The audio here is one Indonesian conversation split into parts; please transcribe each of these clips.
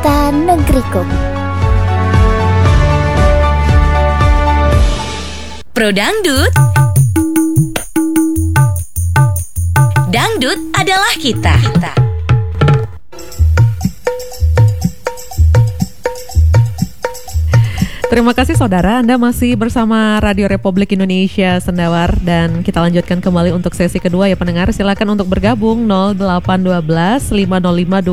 Cinta Negriku. Pro Dangdut. Dangdut adalah kita. Terima kasih saudara, Anda masih bersama Radio Republik Indonesia Sendawar dan kita lanjutkan kembali untuk sesi kedua ya pendengar. Silakan untuk bergabung 0812 505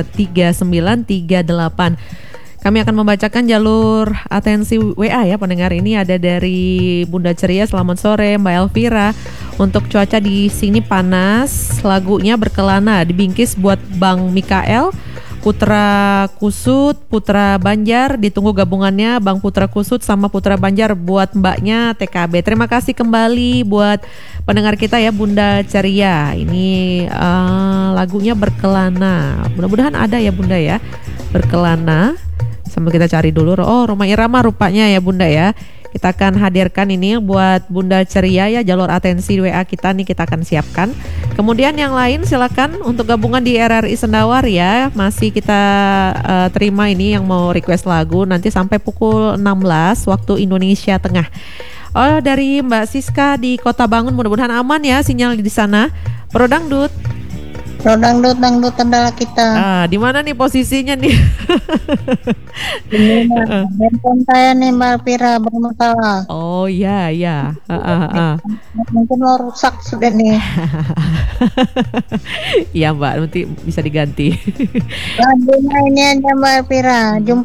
23938. Kami akan membacakan jalur atensi WA ya pendengar. Ini ada dari Bunda Ceria, selamat sore Mbak Elvira. Untuk cuaca di sini panas, lagunya Berkelana dibingkis buat Bang Mikael, Putra Kusut, Putra Banjar, ditunggu gabungannya Bang Putra Kusut sama Putra Banjar buat mbaknya TKB. Terima kasih kembali buat pendengar kita ya Bunda Ceria. Ini lagunya Berkelana. Mudah-mudahan ada ya Bunda ya, Berkelana. Sambil kita cari dulu. Oh, Roma Irama rupanya ya Bunda ya. Kita akan hadirkan ini buat Bunda Ceria ya, jalur atensi WA kita nih kita akan siapkan. Kemudian yang lain silakan untuk gabungan di RRI Sendawar ya. Masih kita terima ini yang mau request lagu nanti sampai pukul 16 waktu Indonesia Tengah. Oh, dari Mbak Siska di Kota Bangun, mudah-mudahan aman ya sinyal di sana. Pro Dangdut. Pro Dangdut adalah kita. Di mana nih posisinya nih? Handphone saya nih Mbak Elvira bermasalah. Oh iya. Mungkin mau rusak sudah nih. Iya Mbak, nanti bisa diganti. Lagunya ini aja Mbak Elvira,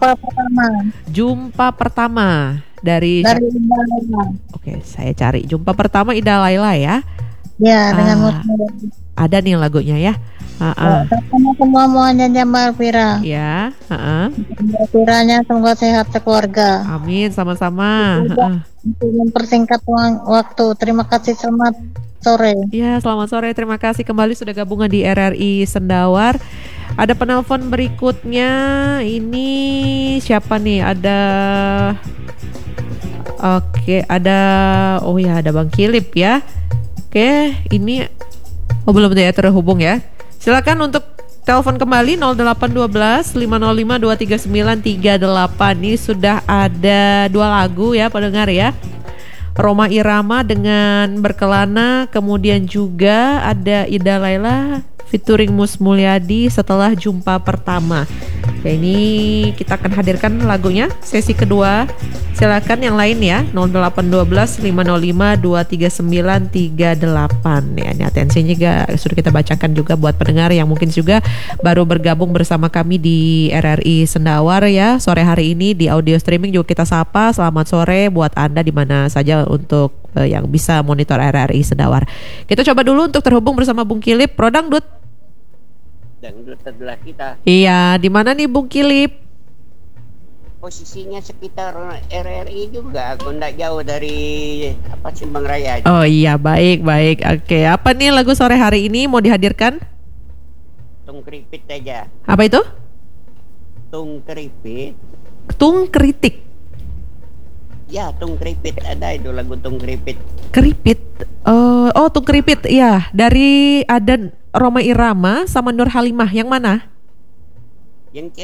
Jumpa pertama dari Ida Laila. Oke, saya cari Jumpa Pertama Ida Laila ya. Ya, dengan musik. Ada nih lagunya ya. Semua mau nyanyi Mbak Elvira. Ya. Mbak Elviranya semoga sehat sekeluarga. Amin, sama-sama. Untuk mempersingkat waktu. Terima kasih, selamat sore. Ya, selamat sore. Terima kasih kembali sudah gabungan di RRI Sendawar. Ada penelpon berikutnya. Ini siapa nih? Ada Bang Kilip ya. Oke, ini belum ya terhubung ya. Silakan untuk telepon kembali 0812 505 23938. Ini sudah ada dua lagu ya pendengar ya. Roma Irama dengan Berkelana, kemudian juga ada Ida Laila featuring Mus Mulyadi Setelah Jumpa Pertama. Oke, ini kita akan hadirkan lagunya sesi kedua. Silakan yang lain ya 0812 505 23938. Ya, ini atensinya juga sudah kita bacakan juga buat pendengar yang mungkin juga baru bergabung bersama kami di RRI Sendawar ya. Sore hari ini di audio streaming juga kita sapa. Selamat sore buat Anda di mana saja untuk yang bisa monitor RRI Sendawar. Kita coba dulu untuk terhubung bersama Bung Kilip, Pro Dangdut. Dangdut adalah kita. Iya, di mana nih Bung Kilip? Posisinya sekitar RRI juga, aku nggak jauh dari Simpang Raya. Oh iya, baik. Oke, apa nih lagu sore hari ini mau dihadirkan? Tung Keripit aja. Apa itu? Tung Keripit. Tung Kritik. Ya, Tung Keripit, ada itu lagu Tung Keripit. Keripit. Tung Keripit. Ya, dari ada Roma Irama sama Nur Halimah. Yang mana? Yang